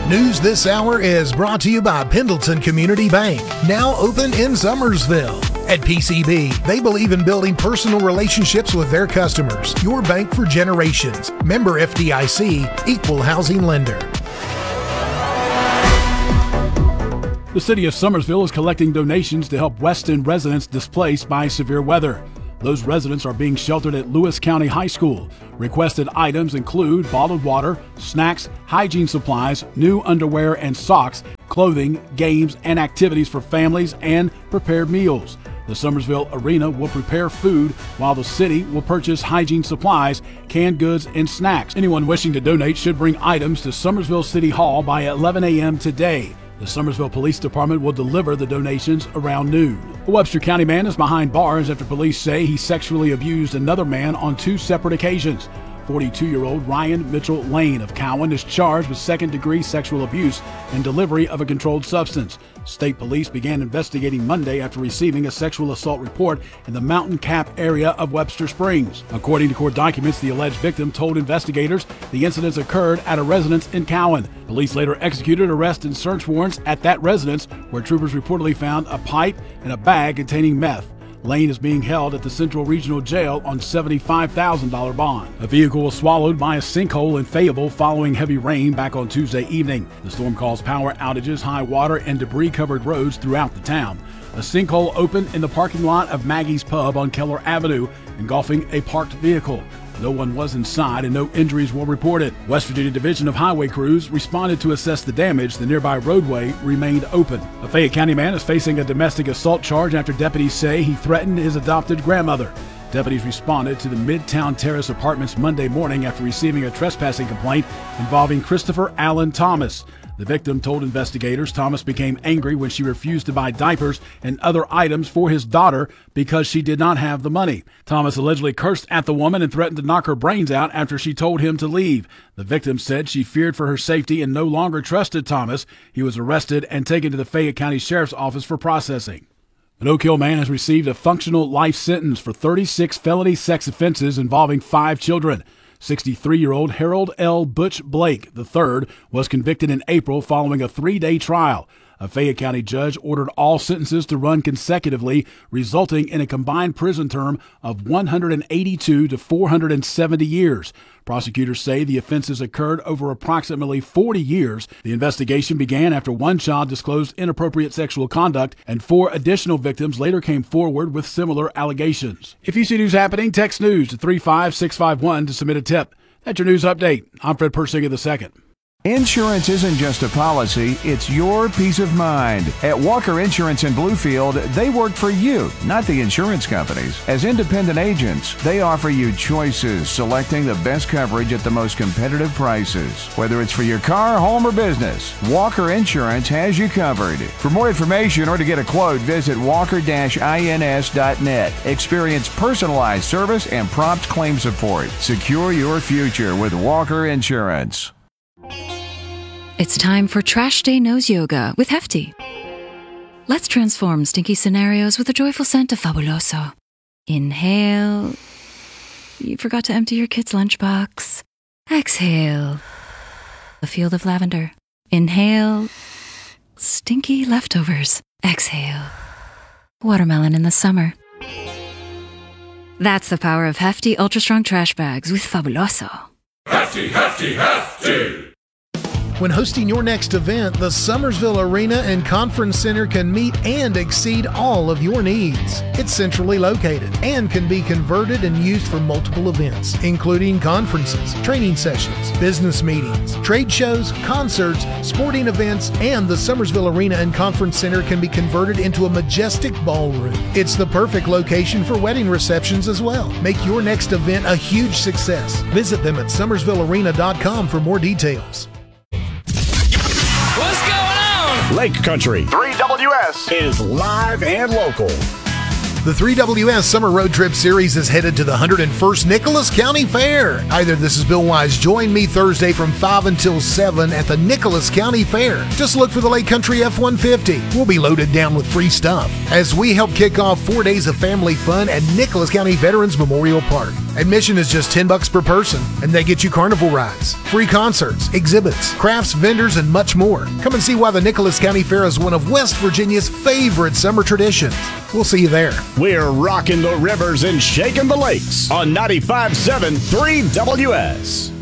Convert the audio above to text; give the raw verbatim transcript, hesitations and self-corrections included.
News this hour is brought to you by Pendleton Community Bank, now open in Summersville. At P C B, they believe in building personal relationships with their customers. Your bank for generations. Member F D I C, Equal Housing Lender. The city of Summersville is collecting donations to help West End residents displaced by severe weather. Those residents are being sheltered at Lewis County High School. Requested items include bottled water, snacks, hygiene supplies, new underwear and socks, clothing, games, and activities for families, and prepared meals. The Summersville Arena will prepare food while the city will purchase hygiene supplies, canned goods, and snacks. Anyone wishing to donate should bring items to Summersville City Hall by eleven a.m. today. The Summersville Police Department will deliver the donations around noon. A Webster County man is behind bars after police say he sexually abused another man on two separate occasions. forty-two-year-old Ryan Mitchell Lane of Cowan is charged with second-degree sexual abuse and delivery of a controlled substance. State police began investigating Monday after receiving a sexual assault report in the Mountain Cap area of Webster Springs. According to court documents, the alleged victim told investigators the incidents occurred at a residence in Cowan. Police later executed arrest and search warrants at that residence, where troopers reportedly found a pipe and a bag containing meth. Lane is being held at the Central Regional Jail on seventy-five thousand dollars bond. A vehicle was swallowed by a sinkhole in Fayetteville following heavy rain back on Tuesday evening. The storm caused power outages, high water, and debris-covered roads throughout the town. A sinkhole opened in the parking lot of Maggie's Pub on Keller Avenue, engulfing a parked vehicle. No one was inside and no injuries were reported. West Virginia Division of Highway Crews responded to assess the damage. The nearby roadway remained open. A Fayette County man is facing a domestic assault charge after deputies say he threatened his adopted grandmother. Deputies responded to the Midtown Terrace Apartments Monday morning after receiving a trespassing complaint involving Christopher Allen Thomas. The victim told investigators Thomas became angry when she refused to buy diapers and other items for his daughter because she did not have the money. Thomas allegedly cursed at the woman and threatened to knock her brains out after she told him to leave. The victim said she feared for her safety and no longer trusted Thomas. He was arrested and taken to the Fayette County Sheriff's Office for processing. An Oak Hill man has received a functional life sentence for thirty-six felony sex offenses involving five children. sixty-three-year-old Harold L. Butch Blake the third was convicted in April following a three-day trial. A Fayette County judge ordered all sentences to run consecutively, resulting in a combined prison term of one hundred eighty-two to four hundred seventy years. Prosecutors say the offenses occurred over approximately forty years. The investigation began after one child disclosed inappropriate sexual conduct, and four additional victims later came forward with similar allegations. If you see news happening, text news to three five six five one to submit a tip. That's your news update. I'm Fred Persinger the second. Insurance isn't just a policy, it's your peace of mind. At Walker Insurance in Bluefield, they work for you, not the insurance companies. As independent agents, they offer you choices, selecting the best coverage at the most competitive prices. Whether it's for your car, home, or business, Walker Insurance has you covered. For more information or to get a quote, visit walker dash ins dot net. Experience personalized service and prompt claim support. Secure your future with Walker Insurance. It's time for Trash Day Nose Yoga with Hefty. Let's transform stinky scenarios with a joyful scent of Fabuloso. Inhale. You forgot to empty your kid's lunchbox. Exhale. A field of lavender. Inhale. Stinky leftovers. Exhale. Watermelon in the summer. That's the power of Hefty Ultra Strong Trash Bags with Fabuloso. Hefty, hefty, hefty! When hosting your next event, the Summersville Arena and Conference Center can meet and exceed all of your needs. It's centrally located and can be converted and used for multiple events, including conferences, training sessions, business meetings, trade shows, concerts, sporting events, and the Summersville Arena and Conference Center can be converted into a majestic ballroom. It's the perfect location for wedding receptions as well. Make your next event a huge success. Visit them at summersville arena dot com for more details. What's going on? Lake Country three W S is live and local. The three W S Summer Road Trip Series is headed to the one hundred first Nicholas County Fair. Hi there, this is Bill Wise. Join me Thursday from five until seven at the Nicholas County Fair. Just look for the Lake Country F one fifty. We'll be loaded down with free stuff as we help kick off four days of family fun at Nicholas County Veterans Memorial Park. Admission is just ten bucks per person, and they get you carnival rides, free concerts, exhibits, crafts, vendors, and much more. Come and see why the Nicholas County Fair is one of West Virginia's favorite summer traditions. We'll see you there. We're rocking the rivers and shaking the lakes on ninety-five point seven three W S.